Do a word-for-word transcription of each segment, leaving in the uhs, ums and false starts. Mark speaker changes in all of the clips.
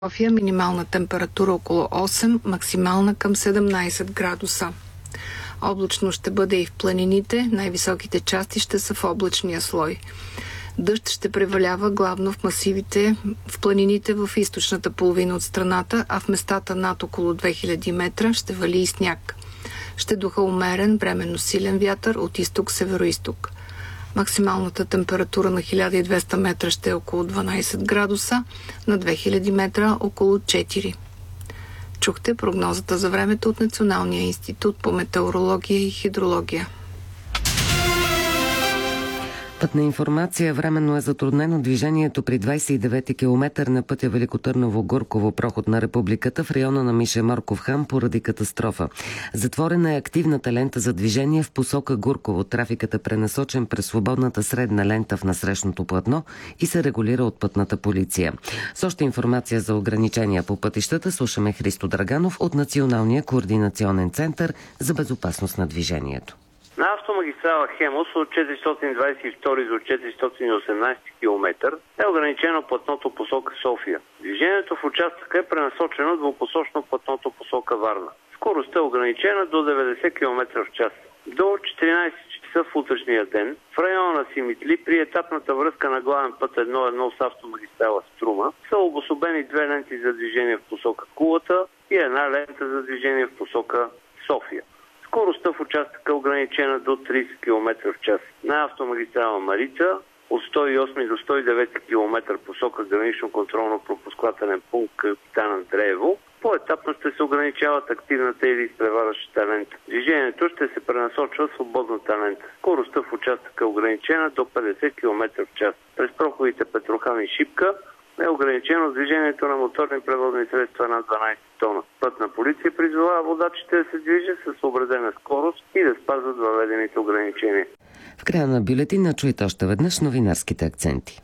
Speaker 1: София минимална температура около осем, максимална към седемнайсет градуса. Облачно ще бъде и в планините, най-високите части ще са в облачния слой. Дъжд ще превалява главно в масивите, в планините в източната половина от страната, а в местата над около две хиляди метра ще вали и сняг. Ще духа умерен, временно силен вятър от изток-североизток. Максималната температура на хиляда и двеста метра ще е около дванайсет градуса, на две хиляди метра около четири. Чухте прогнозата за времето от Националния институт по метеорология и хидрология.
Speaker 2: Пътна информация. Временно е затруднено движението при двайсет и девети километър на пътя Велико Търново-Гурково, проход на Републиката в района на Мише Морков хан поради катастрофа. Затворена е активната лента за движение в посока Гурково. Трафикът е пренасочен през свободната средна лента в насрещното платно и се регулира от пътната полиция. С още информация за ограничения по пътищата слушаме Христо Драганов от Националния координационен център за безопасност на движението.
Speaker 3: На автомагистрала Хемус от четиристотин двайсет и втори до четиристотин и осемнайсети километър е ограничено платното посока София. Движението в участъка е пренасочено двупосочно платното посока Варна. Скоростта е ограничена до деветдесет километра в час. До четиринайсет часа в утрешния ден в района на Симитли при етапната връзка на главен път едно едно с автомагистрала Струма са обособени две ленти за движение в посока Кулата и една лента за движение в посока София. Скоростта в участъка е ограничена до трийсет километра в час. На автомагистрала Марица от сто и осми до сто и девети километър посока гранично контролно-пропускателен пункт Капитан Андреево по-етапно ще се ограничават активната или изпреварващата лента. Движението ще се пренасочва в свободната лента. Скоростта в участъка е ограничена до петдесет километра в час. През проходите Петрохан и Шипка е ограничено движението на моторни превозни средства над дванайсет тона. Пътна полиция призовава водачите да се движат със съобразена скорост и да спазват въведените ограничения.
Speaker 2: В края на бюлетина чуйте още веднъж новинарските акценти.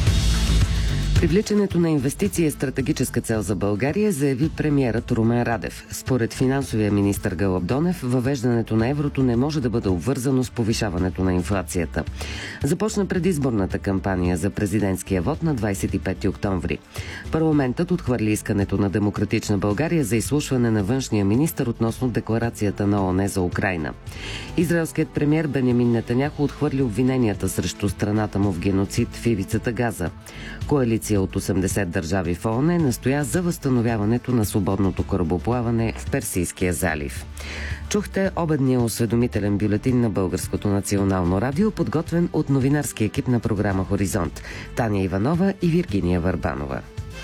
Speaker 2: Привличането на инвестиции е стратегическа цел за България, заяви премиерът Румен Радев. Според финансовия министър Гълъб Донев, въвеждането на еврото не може да бъде обвързано с повишаването на инфлацията. Започна предизборната кампания за президентския вод на двайсет и пети октомври. Парламентът отхвърли искането на Демократична България за изслушване на външния министър относно декларацията на ООН за Украйна. Израелският премиер Бенямин Нетаняху отхвърли обвиненията срещу страната му в геноцид в ивицата Газа. Коалиция от осемдесет държави в ООН настоя за възстановяването на свободното корабоплаване в Персийския залив. Чухте обедния осведомителен бюлетин на Българското национално радио, подготвен от новинарски екип на програма Хоризонт. Таня Иванова и Виргиния Върбанова.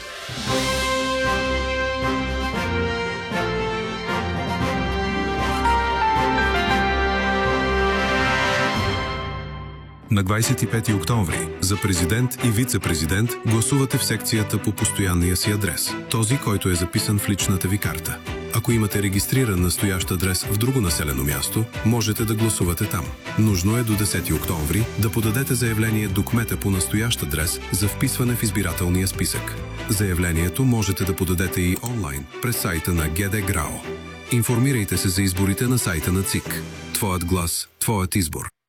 Speaker 4: На двайсет и пети октомври за президент и вице-президент гласувате в секцията по постоянния си адрес, този, който е записан в личната ви карта. Ако имате регистриран настоящ адрес в друго населено място, можете да гласувате там. Нужно е до десети октомври да подадете заявление до кмета по настоящ адрес за вписване в избирателния списък. Заявлението можете да подадете и онлайн през сайта на ГД ГРАО. Информирайте се за изборите на сайта на ЦИК. Твоят глас, твоят избор.